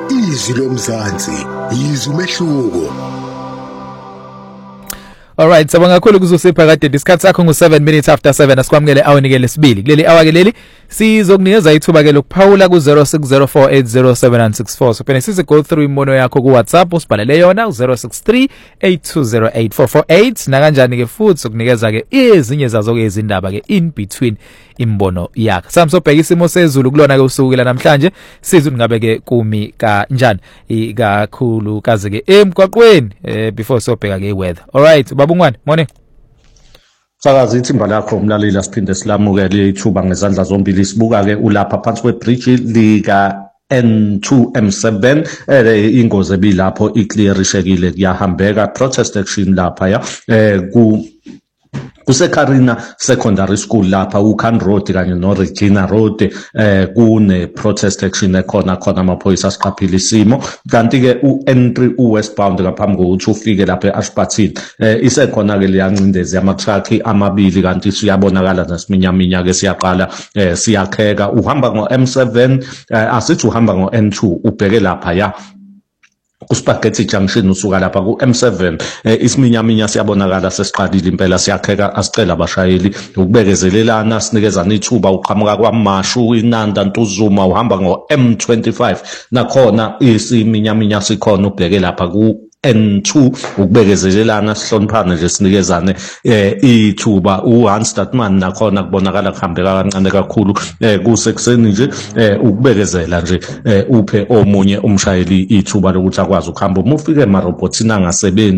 izwi lomzansi izwi umehluko. Alright, sabonga kakhulu kuzosipha kade isikhathi sakho ngo7 minutes after 7 asikwamukele awunikele sibili. Kuleli hour ke leli sizokunikeza ithuba ke lokuphawula ku 0604807964. So phela sise go through imono yakho ku WhatsApp usibhalele yona 0638208448 na kanjani ke futhi sokunikeza ke ezinye zazo ke izindaba ke in between imbono yakho. Samsobheka isimo sezulu kulona ke usukela namhlanje sizwe ngabe ke kumi kanjani ikakhulu kaze ke emgwaqweni before sobheka ke weather. Alright, babungwane morning. Sakazi ithimba lakho umlaleli asiphinde silamukele ithuba ngezandla zombili sibuka ke ulapha phansi kwebridge lika N2 M7 ingozi ebilapho iclearishekile kuyahambeka protest action lapha ya kuseKarina Secondary School lapha uKhan Road kanye noRegina Road kune protest action ekhona amaphoyisa asiqaphile isimo kanti ke uN3 uwestbound ngaphambi kokuthi ufike lapha eAshpathini isekhona ke liyancindezi yamatruck amabili kanti siyabonakala nasiminyaminya ke siyaqala siyakheka uhamba ngoM7 asithi uhamba ngoN2 ubheke lapha ya kuSpaghetti Junction usuka lapha kuM7 isiminyaminya siyabonakala sesiqalile impela siyakheka asicela abashayeli ukubekezelelana sinikezana ithuba uqhamuka kwaMashu iNanda Ntuzuma uhamba ngoM25 nakhona isiminyaminya sikhona ubheke lapha N2 ukubekezelelana sihloniphane nje sinikezane ithuba uHans Statman nakhona kubonakala kuhambeka kancane kakhulu kusekuseni nje ukubekezela nje uphe omunye umshayeli ithuba lokuthi akwazi ukuhamba uma ufike emarobhothini angasebenzi